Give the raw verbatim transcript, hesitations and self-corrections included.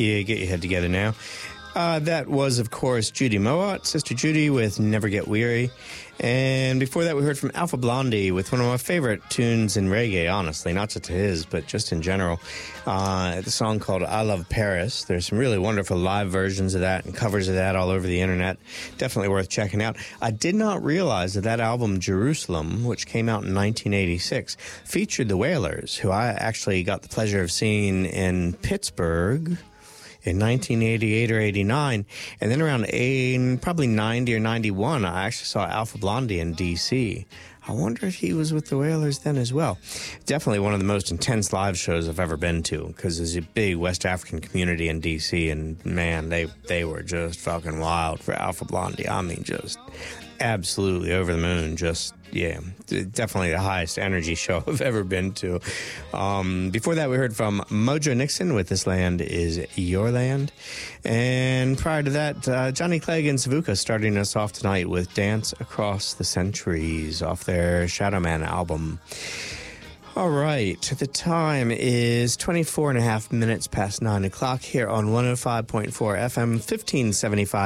Yeah, get your head together now. Uh, that was, of course, Judy Mowat, Sister Judy with Never Get Weary. And before that, we heard from Alpha Blondy with one of my favorite tunes in reggae, honestly, not just his, but just in general. Uh, the song called I Love Paris. There's some really wonderful live versions of that and covers of that all over the internet. Definitely worth checking out. I did not realize that that album, Jerusalem, which came out in nineteen eighty-six, featured the Wailers, who I actually got the pleasure of seeing in Pittsburgh in nineteen eighty-eight or eighty-nine, and then around eight, probably ninety or ninety-one, I actually saw Alpha Blondy in D C I wonder if he was with the Wailers then as well. Definitely one of the most intense live shows I've ever been to, because there's a big West African community in D C, and man, they, they were just fucking wild for Alpha Blondy. I mean, just absolutely over the moon. Just, yeah, definitely the highest energy show I've ever been to. Um, before that, we heard from Mojo Nixon with This Land Is Your Land. And prior to that, uh, Johnny Clegg and Savuka starting us off tonight with Dance Across the Centuries off their Shadow Man album. All right, the time is twenty-four and a half minutes past nine o'clock here on one oh five point four F M, fifteen seventy-five